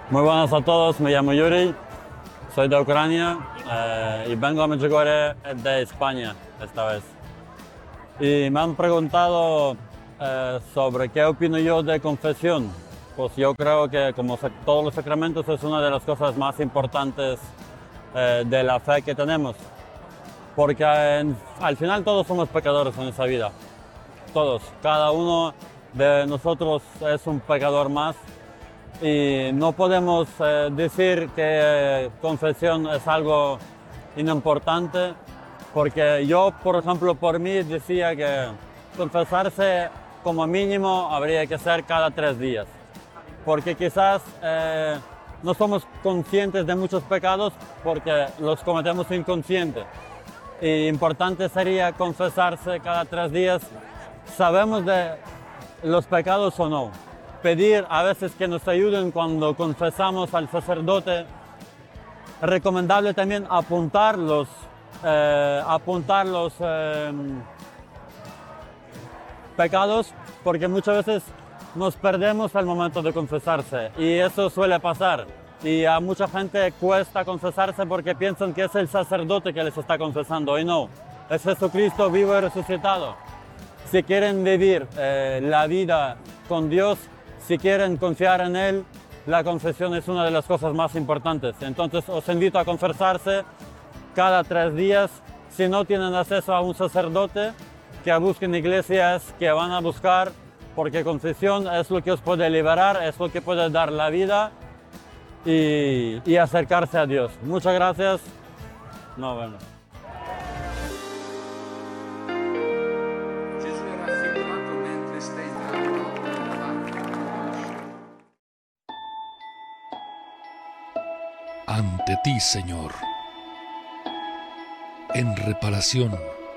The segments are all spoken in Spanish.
Muy buenas a todos, me llamo Yuri, soy de Ucrania y vengo a Medjugorje de España esta vez. Y me han preguntado sobre qué opino yo de confesión. Pues yo creo que como todos los sacramentos es una de las cosas más importantes de la fe que tenemos. Porque al final todos somos pecadores en esa vida. Todos, cada uno de nosotros es un pecador más. Y no podemos decir que confesión es algo inimportante, porque yo, por ejemplo, por mí decía que confesarse como mínimo habría que ser cada 3 días, porque quizás no somos conscientes de muchos pecados porque los cometemos inconsciente. Y importante sería confesarse cada 3 días. ¿Sabemos de los pecados o no? Pedir a veces que nos ayuden cuando confesamos al sacerdote. Es recomendable también apuntar los pecados, porque muchas veces nos perdemos al momento de confesarse y eso suele pasar. Y a mucha gente cuesta confesarse porque piensan que es el sacerdote que les está confesando, y no, es Jesucristo vivo y resucitado. Si quieren vivir la vida con Dios, si quieren confiar en Él, la confesión es una de las cosas más importantes. Entonces os invito a confesarse cada 3 días. Si no tienen acceso a un sacerdote, que busquen iglesias que van a buscar, porque confesión es lo que os puede liberar, es lo que puede dar la vida y acercarse a Dios. Muchas gracias. Nos vemos. Gesù è raffigurato mentre sta entrando nella barca. Ante ti, Señor, en reparación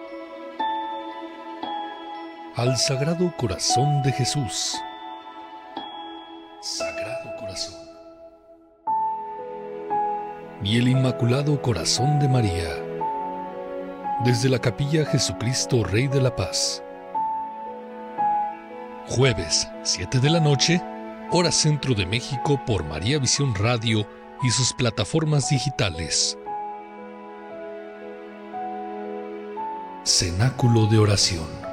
al Sagrado Corazón de Jesús. Sagrado Corazón. Y el Inmaculado Corazón de María. Desde la Capilla Jesucristo Rey de la Paz. Jueves, 7 de la noche, hora Centro de México, por María Visión Radio y sus plataformas digitales. Cenáculo de oración.